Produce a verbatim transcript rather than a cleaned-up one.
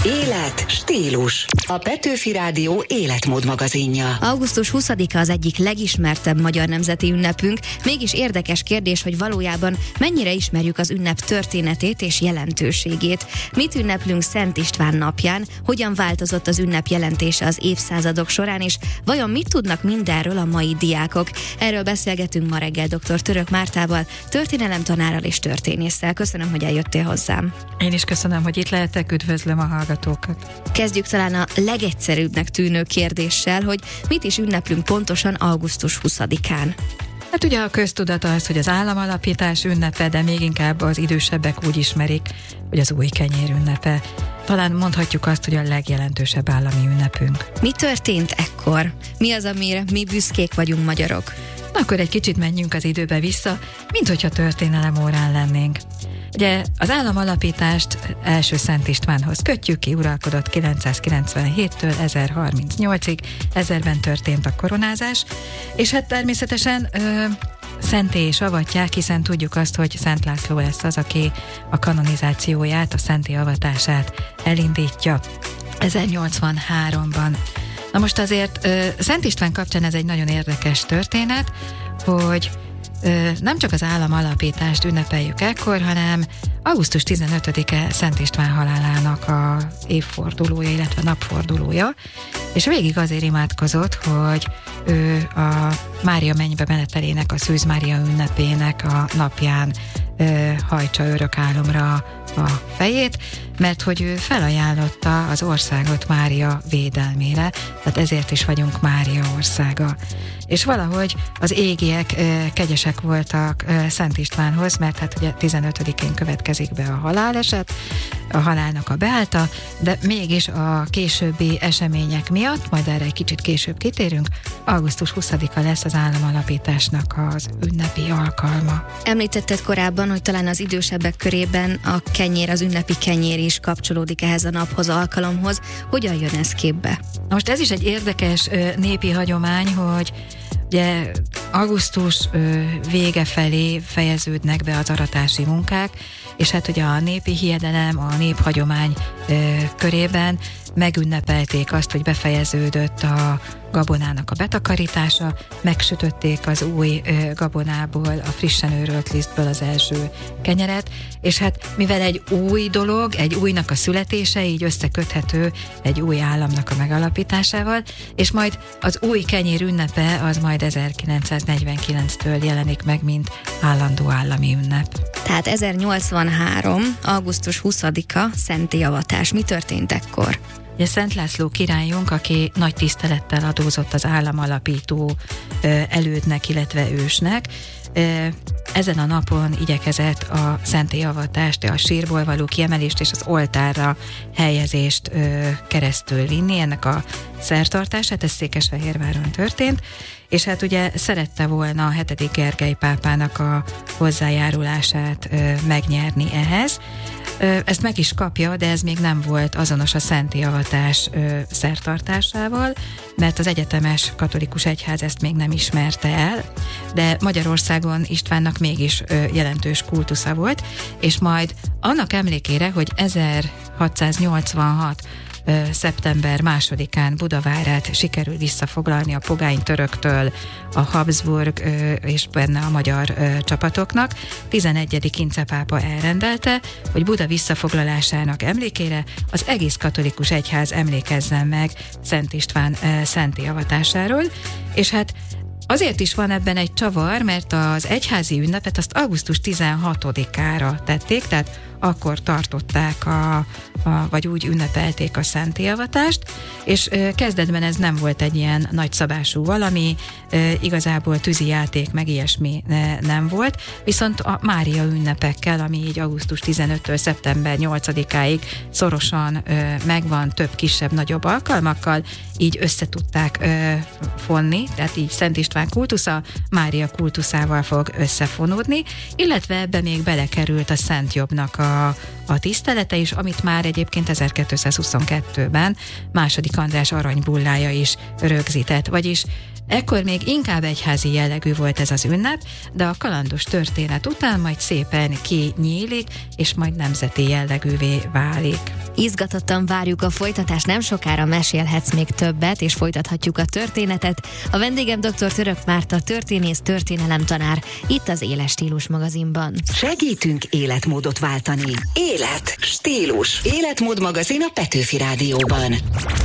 Élet, stílus. A Petőfi Rádió életmód magazinja. augusztus huszadika az egyik legismertebb magyar nemzeti ünnepünk, mégis érdekes kérdés, hogy valójában mennyire ismerjük az ünnep történetét és jelentőségét. Mit ünneplünk Szent István napján, hogyan változott az ünnep jelentése az évszázadok során, és vajon mit tudnak mindenről a mai diákok? Erről beszélgetünk ma reggel dr. Török Mártával, történelemtanárral és történésszel. Köszönöm, hogy eljöttél hozzám. Én is köszönöm, hogy itt lehetek, üdvözlöm a hallgatókat. Kezdjük talán a legegyszerűbbnek tűnő kérdéssel, hogy mit is ünneplünk pontosan augusztus huszadikán. Hát ugye a köztudat az, hogy az államalapítás ünnepe, de még inkább az idősebbek úgy ismerik, hogy az új kenyér ünnepe. Talán mondhatjuk azt, hogy a legjelentősebb állami ünnepünk. Mi történt ekkor? Mi az, amire mi büszkék vagyunk magyarok? Na, akkor egy kicsit menjünk az időbe vissza, mint hogyha történelem órán lennénk. Ugye az államalapítást első Szent Istvánhoz kötjük ki, uralkodott kilencszázkilencvenhéttől ezerharmincnyolcig, ezerben történt a koronázás, és hát természetesen ö, szenté is avatják, hiszen tudjuk azt, hogy Szent László lesz az, aki a kanonizációját, a szenté avatását elindítja ezernyolcvanháromban. Na most azért ö, Szent István kapcsán ez egy nagyon érdekes történet, hogy ö, nem csak az államalapítást ünnepeljük ekkor, hanem augusztus tizenötödike Szent István halálának a évfordulója, illetve napfordulója, és végig azért imádkozott, hogy ő a Mária mennybe menetelének, a Szűz Mária ünnepének a napján ö, hajtsa örök álomra a fejét, mert hogy ő felajánlotta az országot Mária védelmére, tehát ezért is vagyunk Mária országa. És valahogy az égiek e, kegyesek voltak e, Szent Istvánhoz, mert hát ugye tizenötödikén következik be a haláleset, a halálnak a beállta, de mégis a későbbi események miatt, majd erre egy kicsit később kitérünk, augusztus huszadika lesz az államalapításnak az ünnepi alkalma. Említetted korábban, hogy talán az idősebbek körében a kenyér, az ünnepi kenyér is kapcsolódik ehhez a naphoz, alkalomhoz. Hogyan jön ez képbe? Na most ez is egy érdekes ö, népi hagyomány, hogy ugye augusztus ö, vége felé fejeződnek be az aratási munkák, és hát ugye a népi hiedelem, a néphagyomány ö, körében megünnepelték azt, hogy befejeződött a gabonának a betakarítása, megsütötték az új ö, gabonából, a frissen őrölt lisztből az első kenyeret, és hát mivel egy új dolog, egy újnak a születése, így összeköthető egy új államnak a megalapításával, és majd az új kenyér ünnepe az majd ezerkilencszáznegyvenkilenctől jelenik meg, mint állandó állami ünnep. Tehát ezernyolcvanhárom. augusztus huszadika, szentté avatás. Mi történt ekkor? Ugye Szent László királyunk, aki nagy tisztelettel adózott az államalapító ö, elődnek, illetve ősnek, ö, ezen a napon igyekezett a szenté avatást, a sírból való kiemelést és az oltárra helyezést ö, keresztül vinni, ennek a szertartását, ez Székesfehérváron történt, és hát ugye szerette volna a hetedik Gergely pápának a hozzájárulását ö, megnyerni ehhez. Ö, ezt meg is kapja, de ez még nem volt azonos a szenté avatás ö, szertartásával, mert az egyetemes katolikus egyház ezt még nem ismerte el, de Magyarországon Istvánnak mégis ö, jelentős kultusza volt, és majd annak emlékére, hogy ezerhatszáznyolcvanhat szeptember másodikán Budavárát sikerül visszafoglalni a pogány töröktől a Habsburg és benne a magyar csapatoknak. tizenegyedik Ince pápa elrendelte, hogy Buda visszafoglalásának emlékére az egész katolikus egyház emlékezzen meg Szent István szenté avatásáról, és hát azért is van ebben egy csavar, mert az egyházi ünnepet azt augusztus tizenhatodikára tették, tehát akkor tartották, a, a, vagy úgy ünnepelték a szenté avatást, és ö, kezdetben ez nem volt egy ilyen nagyszabású valami, ö, igazából tűzijáték, meg ilyesmi ne, nem volt, viszont a Mária ünnepekkel, ami így augusztus tizenötödikétől szeptember nyolcadikáig szorosan ö, megvan, több kisebb-nagyobb alkalmakkal, így összetudták ö, fonni, tehát így Szent István kultusza Mária kultuszával fog összefonódni, illetve ebbe még belekerült a Szent Jobbnak a, a tisztelete is, amit már egyébként ezerkétszázhuszonkettőben második András aranybullája is rögzített, vagyis ekkor még inkább egyházi jellegű volt ez az ünnep, de a kalandos történet után majd szépen kinyílik, és majd nemzeti jellegűvé válik. Izgatottan várjuk a folytatást, nem sokára mesélhetsz még többet, és folytathatjuk a történetet. A vendégem dr. Török Márta, történész, történelemtanár, itt az Éles Stílus magazinban. Segítünk életmódot váltani. Élet, stílus. Életmód magazin a Petőfi Rádióban.